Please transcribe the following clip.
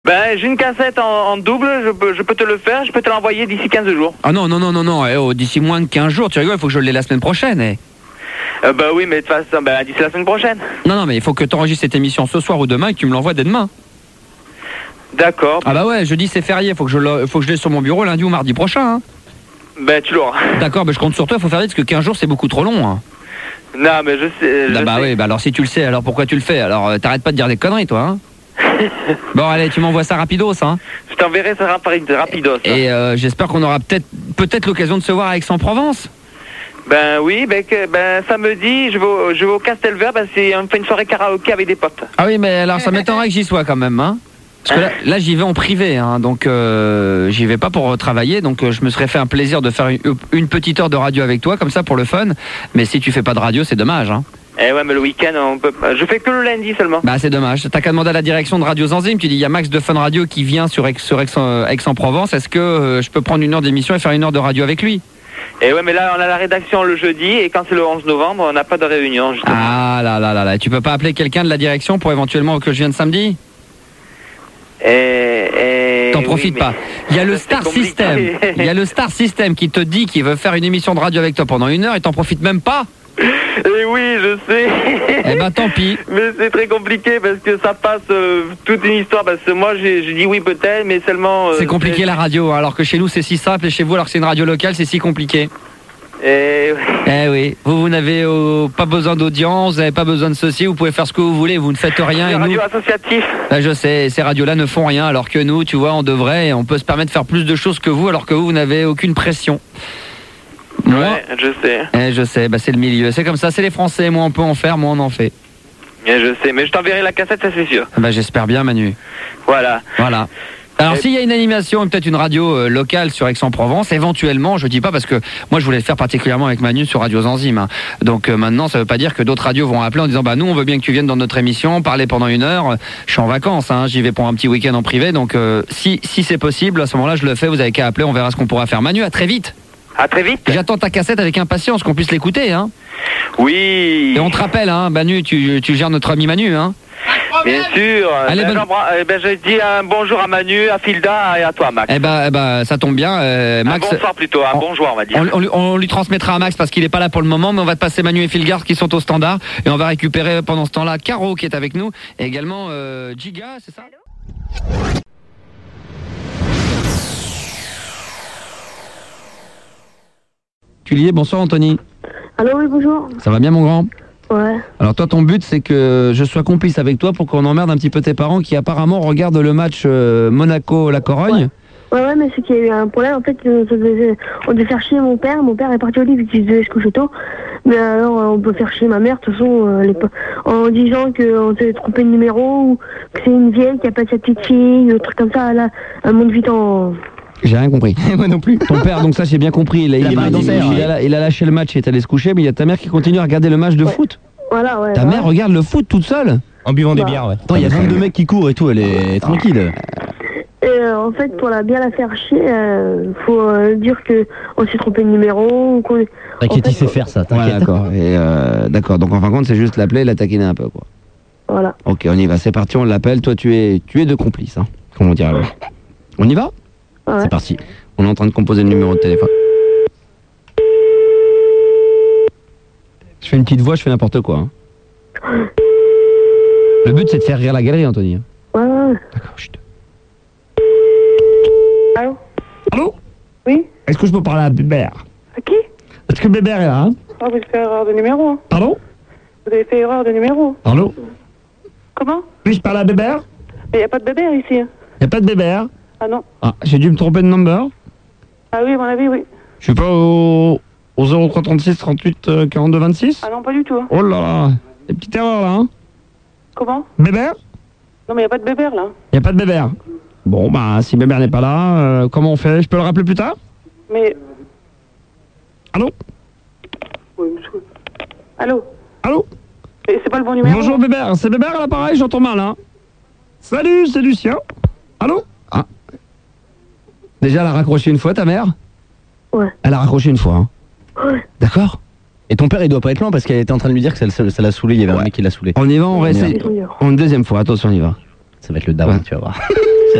Ben, j'ai une cassette en double, je peux te le faire, je peux te l'envoyer d'ici 15 jours. Ah non, d'ici moins de 15 jours, tu rigoles, il faut que je l'ai la semaine prochaine. Bah oui, mais de toute façon, d'ici la semaine prochaine. Non, mais il faut que tu enregistres cette émission ce soir ou demain et que tu me l'envoies dès demain. D'accord. Ah bah ouais, jeudi c'est férié, faut que je l'ai sur mon bureau lundi ou mardi prochain. Hein. Ben, tu l'auras. D'accord, je compte sur toi, il faut faire vite parce que 15 jours c'est beaucoup trop long. Hein. Non, mais je sais. Oui, alors si tu le sais, alors pourquoi tu le fais? Alors t'arrêtes pas de dire des conneries, toi, hein. Bon, allez, tu m'envoies ça rapidos, hein. Je t'enverrai ça rapidos. Et j'espère qu'on aura peut-être l'occasion de se voir à Aix-en-Provence. Ben oui, samedi, je vais au Castelvert, on fait une soirée karaoké avec des potes. Ah oui, mais alors ça m'étonnerait que j'y sois quand même, hein. Parce que là j'y vais en privé, hein, donc j'y vais pas pour travailler, donc je me serais fait un plaisir de faire une petite heure de radio avec toi, comme ça pour le fun. Mais si tu fais pas de radio, c'est dommage, hein. Eh ouais, mais le week-end, on peut pas. Je fais que le lundi seulement. Bah c'est dommage. T'as qu'à demander à la direction de Radio Zanzim. Tu dis il y a Max de Fun Radio qui vient sur Aix-en-Provence. Est-ce que je peux prendre une heure d'émission et faire une heure de radio avec lui? Et ouais, mais là on a la rédaction le jeudi et quand c'est le 11 novembre, on n'a pas de réunion justement. Ah là. Tu peux pas appeler quelqu'un de la direction pour éventuellement que je vienne samedi? T'en profites pas. Il y a le Star System. Il y a le Star System qui te dit qu'il veut faire une émission de radio avec toi pendant une heure et t'en profites même pas. Et oui, je sais. Eh ben tant pis. Mais c'est très compliqué parce que ça passe toute une histoire. Parce que moi j'ai dit oui peut-être, mais seulement. C'est compliqué la radio, alors que chez nous c'est si simple et chez vous alors que c'est une radio locale c'est si compliqué. Eh oui, vous n'avez pas besoin d'audience, vous n'avez pas besoin de ceci, vous pouvez faire ce que vous voulez, vous ne faites rien. C'est radio associatif. Je sais, ces radios-là ne font rien, alors que nous, tu vois, on devrait, et on peut se permettre de faire plus de choses que vous, alors que vous n'avez aucune pression. Ouais, je sais. Je sais, c'est le milieu, c'est comme ça, c'est les Français, moins on peut en faire, moins on en fait. Je sais, mais je t'enverrai la cassette, ça c'est sûr. J'espère bien, Manu. Voilà. Alors s'il y a une animation, peut-être une radio locale sur Aix-en-Provence, éventuellement, je dis pas parce que moi je voulais le faire particulièrement avec Manu sur Radio Zanzim. Hein. Donc maintenant ça veut pas dire que d'autres radios vont appeler en disant nous on veut bien que tu viennes dans notre émission, parler pendant une heure. Je suis en vacances, hein, j'y vais pour un petit week-end en privé, donc si c'est possible, à ce moment-là je le fais, vous avez qu'à appeler, on verra ce qu'on pourra faire. Manu, à très vite. À très vite. J'attends ta cassette avec impatience, qu'on puisse l'écouter. Hein. Oui. Et on te rappelle, hein, Manu, tu gères notre ami Manu, hein. Bien sûr. Allez, je dis un bonjour à Manu, à Filda et à toi, Max. Ça tombe bien. Max, bonsoir plutôt, bonjour on va dire. On lui transmettra à Max parce qu'il n'est pas là pour le moment, mais on va te passer Manu et Filgard qui sont au standard et on va récupérer pendant ce temps-là Caro qui est avec nous et également Giga, c'est ça? Tulier, bonsoir Anthony. Allô, oui, bonjour. Ça va bien mon grand? Ouais. Alors toi, ton but, c'est que je sois complice avec toi pour qu'on emmerde un petit peu tes parents qui apparemment regardent le match Monaco-La Corogne. Ouais, mais c'est qu'il y a eu un problème. En fait, on devait faire chier mon père. Mon père est parti au lit vu qu'il devait se coucher tôt. Mais alors, on peut faire chier ma mère, de toute façon, en disant qu'on s'est trompé de numéro ou que c'est une vieille qui appelle sa petite fille, un truc comme ça. Là, elle monte vite en... J'ai rien compris. Moi non plus. Ton père, donc ça j'ai bien compris, il a lâché le match et est allé se coucher, mais il y a ta mère qui continue à regarder le match de foot. Voilà, ouais. Ta mère regarde le foot toute seule? En buvant des bières, ouais. Attends, il y a 22 mecs qui courent et tout, elle est tranquille. Et en fait, pour bien la faire chier, faut dire qu'on s'est trompé de numéro ou qu'on... T'inquiète, il sait faire ça, t'inquiète. D'accord, donc en fin de compte c'est juste l'appeler et la taquiner un peu, quoi. Voilà. Ok, on y va, c'est parti, on l'appelle, toi tu es de complice, hein, comme on dirait. On y va? Ouais. C'est parti. On est en train de composer le numéro de téléphone. Je fais une petite voix, je fais n'importe quoi. Hein. Le but c'est de faire rire la galerie, Anthony. Ouais. D'accord, chut. Allô? Allô? Oui? Est-ce que je peux parler à Bébert? À qui? Est-ce que Bébert est là, hein? Ah, vous avez fait erreur de numéro. Hein. Pardon? Vous avez fait erreur de numéro. Allô? Comment? Puis-je parler à Bébert? Il n'y a pas de bébé ici. Il n'y a pas de Bébert? Ah non. Ah, j'ai dû me tromper de number? Ah oui, à mon avis, oui. Je suis pas au 0336 38 42 26? Ah non, pas du tout. Hein. Oh là là, des petites erreurs là, hein? Comment? Bébert? Non, mais il n'y a pas de bébé là. Il n'y a pas de Bébert. Bon, si Bébert n'est pas là, comment on fait? Je peux le rappeler plus tard? Mais... Allô? Oui, monsieur. Allô? Allô? Et c'est pas le bon numéro? Bonjour Bébert, c'est Bébert à l'appareil, j'entends mal, hein? Salut, c'est Lucien. Allô? Ah. Déjà, elle a raccroché une fois, ta mère? Ouais. Elle a raccroché une fois, hein? Ouais. D'accord? Et ton père, il doit pas être loin parce qu'elle était en train de lui dire que ça l'a saoulé, il y avait un mec qui l'a saoulé. On y va, on va essayer. Une deuxième fois, attention, on y va. Ça va être le daron, tu vas voir.